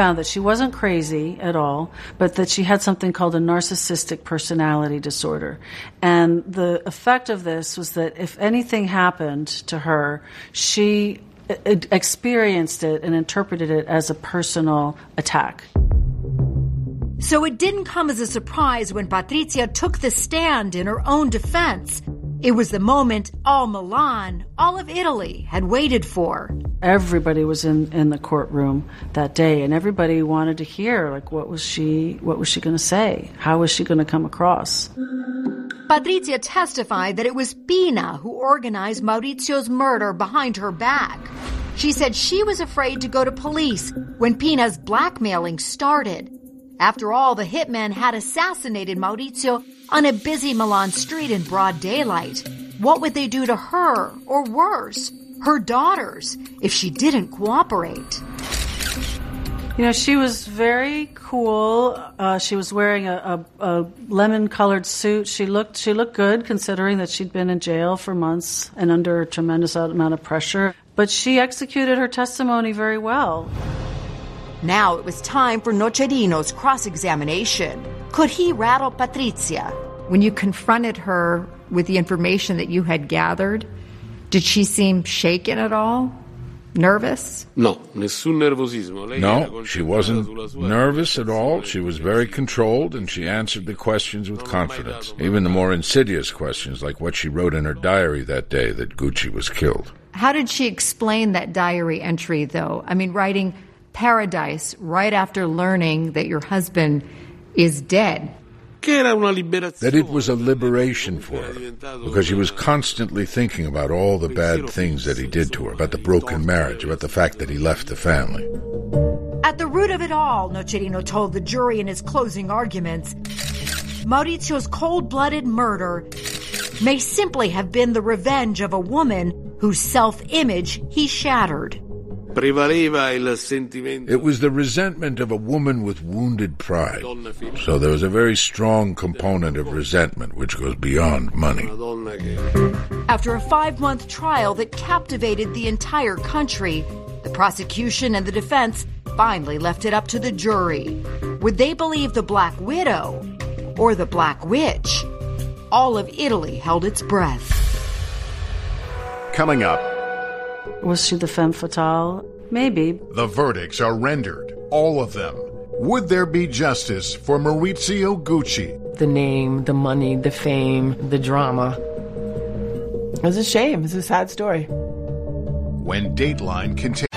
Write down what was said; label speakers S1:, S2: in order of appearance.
S1: Found that she wasn't crazy at all, but that she had something called a narcissistic personality disorder. And the effect of this was that if anything happened to her, she experienced it and interpreted it as a personal attack.
S2: So it didn't come as a surprise when Patrizia took the stand in her own defense. It was the moment all Milan, all of Italy, had waited for.
S1: Everybody was in the courtroom that day, and everybody wanted to hear, like, what was she going to say? How was she going to come across?
S2: Patrizia testified that it was Pina who organized Maurizio's murder behind her back. She said she was afraid to go to police when Pina's blackmailing started. After all, the hitman had assassinated Maurizio on a busy Milan street in broad daylight. What would they do to her, or worse, her daughters, if she didn't cooperate?
S1: You know, she was very cool. She was wearing a lemon-colored suit. She looked good, considering that she'd been in jail for months and under a tremendous amount of pressure. But she executed her testimony very well.
S2: Now it was time for Nocerino's cross-examination. Could he rattle Patrizia? When you confronted her with the information that you had gathered, did she seem shaken at all? Nervous?
S3: No,
S4: she wasn't nervous at all. She was very controlled, and she answered the questions with confidence. Even the more insidious questions, like what she wrote in her diary that day that Gucci was killed.
S2: How did she explain that diary entry, though? I mean, writing paradise right after learning that your husband is dead.
S4: That it was a liberation for her, because she was constantly thinking about all the bad things that he did to her, about the broken marriage, about the fact that he left the family.
S2: At the root of it all, Nocerino told the jury in his closing arguments, Maurizio's cold-blooded murder may simply have been the revenge of a woman whose self-image he shattered.
S4: It was the resentment of a woman with wounded pride. So there was a very strong component of resentment which goes beyond money.
S2: After a 5-month trial that captivated the entire country, the prosecution and the defense finally left it up to the jury. Would they believe the Black Widow or the Black Witch? All of Italy held its breath.
S5: Coming up.
S1: Was she the femme fatale? Maybe.
S5: The verdicts are rendered, all of them. Would there be justice for Maurizio Gucci?
S6: The name, the money, the fame, the drama. It's a shame. It's a sad story.
S5: When Dateline continues.